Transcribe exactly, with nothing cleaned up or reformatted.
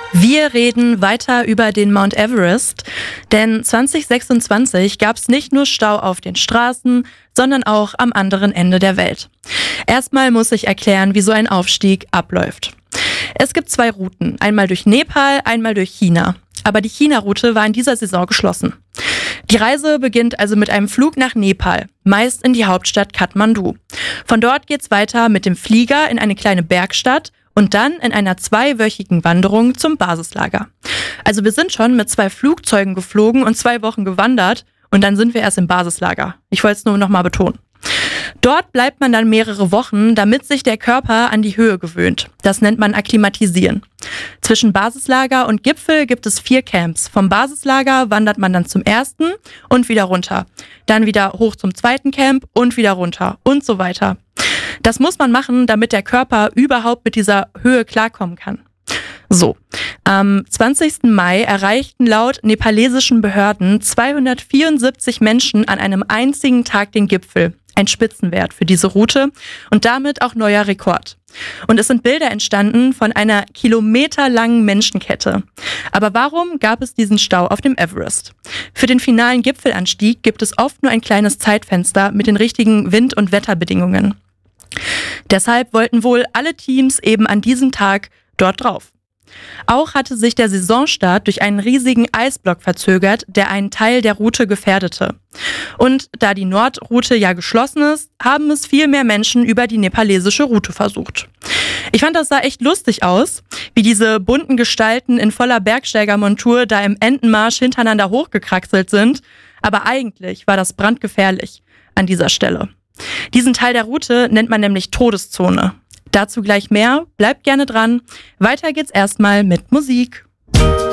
Wir reden weiter über den Mount Everest, denn zwanzig sechsundzwanzig gab es nicht nur Stau auf den Straßen, sondern auch am anderen Ende der Welt. Erstmal muss ich erklären, wie so ein Aufstieg abläuft. Es gibt zwei Routen, einmal durch Nepal, einmal durch China. Aber die China-Route war in dieser Saison geschlossen. Die Reise beginnt also mit einem Flug nach Nepal, meist in die Hauptstadt Kathmandu. Von dort geht's weiter mit dem Flieger in eine kleine Bergstadt und dann in einer zweiwöchigen Wanderung zum Basislager. Also wir sind schon mit zwei Flugzeugen geflogen und zwei Wochen gewandert und dann sind wir erst im Basislager. Ich wollte es nur noch mal betonen. Dort bleibt man dann mehrere Wochen, damit sich der Körper an die Höhe gewöhnt. Das nennt man Akklimatisieren. Zwischen Basislager und Gipfel gibt es vier Camps. Vom Basislager wandert man dann zum ersten und wieder runter. Dann wieder hoch zum zweiten Camp und wieder runter und so weiter. Das muss man machen, damit der Körper überhaupt mit dieser Höhe klarkommen kann. So, am zwanzigsten Mai erreichten laut nepalesischen Behörden zweihundertvierundsiebzig Menschen an einem einzigen Tag den Gipfel. Ein Spitzenwert für diese Route und damit auch neuer Rekord. Und es sind Bilder entstanden von einer kilometerlangen Menschenkette. Aber warum gab es diesen Stau auf dem Everest? Für den finalen Gipfelanstieg gibt es oft nur ein kleines Zeitfenster mit den richtigen Wind- und Wetterbedingungen. Deshalb wollten wohl alle Teams eben an diesem Tag dort drauf. Auch hatte sich der Saisonstart durch einen riesigen Eisblock verzögert, der einen Teil der Route gefährdete. Und da die Nordroute ja geschlossen ist, haben es viel mehr Menschen über die nepalesische Route versucht. Ich fand, das sah echt lustig aus, wie diese bunten Gestalten in voller Bergsteigermontur da im Entenmarsch hintereinander hochgekraxelt sind. Aber eigentlich war das brandgefährlich an dieser Stelle. Diesen Teil der Route nennt man nämlich Todeszone. Dazu gleich mehr, bleibt gerne dran. Weiter geht's erstmal mit Musik.